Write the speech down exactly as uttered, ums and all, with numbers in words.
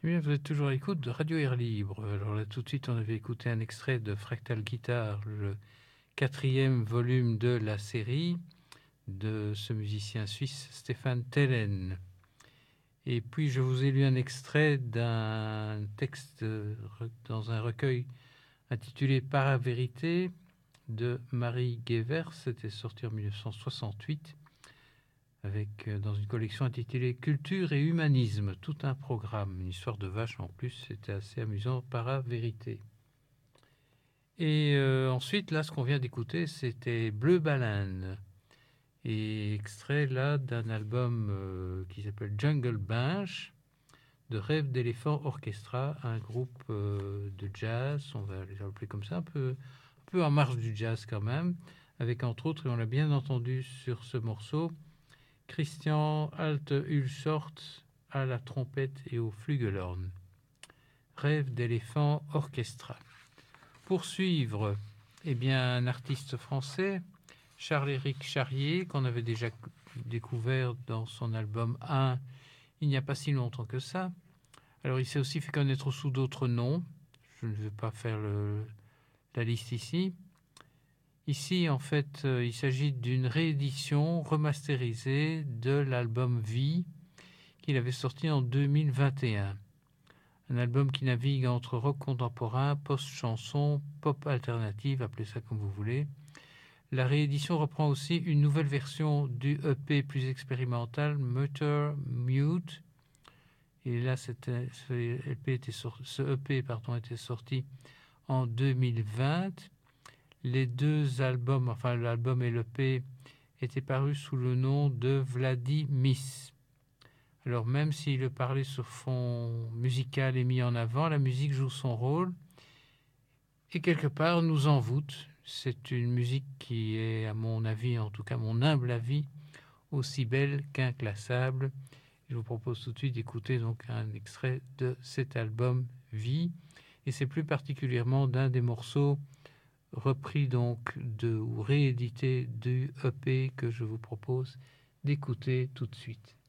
Eh bien, vous êtes toujours à l'écoute de Radio Air Libre. Alors là, tout de suite, on avait écouté un extrait de Fractal Guitar, le quatrième volume de la série de ce musicien suisse Stéphane Tellen. Et puis, je vous ai lu un extrait d'un texte dans un recueil intitulé Para-vérité de Marie Guévert. C'était sorti en mille neuf cent soixante-huit. Avec, dans une collection intitulée Culture et humanisme, tout un programme, une histoire de vache en plus, c'était assez amusant, para-vérité. Et euh, ensuite, là, ce qu'on vient d'écouter, c'était Bleu Baleine, et extrait là d'un album euh, qui s'appelle Jungle Binge, de Rêve d'éléphant orchestra, un groupe euh, de jazz, on va les appeler comme ça, un peu, un peu en marge du jazz quand même, avec entre autres, et on l'a bien entendu sur ce morceau, Christian Alt-Ulsort à la trompette et au flugelhorn. Rêve d'éléphant orchestra. Pour suivre, eh bien, un artiste français, Charles-Éric Charrier, qu'on avait déjà découvert dans son album un, il n'y a pas si longtemps que ça. Alors, il s'est aussi fait connaître sous d'autres noms. Je ne vais pas faire le, la liste ici. Ici, en fait, euh, il s'agit d'une réédition remasterisée de l'album Vie qu'il avait sorti en deux mille vingt et un. Un album qui navigue entre rock contemporain, post-chanson, pop alternative, appelez ça comme vous voulez. La réédition reprend aussi une nouvelle version du E P plus expérimental, Mutter Mute. Et là, c'était, ce, E P était sorti, ce E P pardon, était sorti en deux mille vingt. Les deux albums, enfin l'album et l'E P, étaient parus sous le nom de Vladi Miss. Alors même si le parler sur fond musical est mis en avant, la musique joue son rôle et quelque part nous envoûte. C'est une musique qui est, à mon avis, en tout cas mon humble avis, aussi belle qu'inclassable. Je vous propose tout de suite d'écouter donc un extrait de cet album Vie, et c'est plus particulièrement d'un des morceaux repris donc de ou réédité du E P que je vous propose d'écouter tout de suite.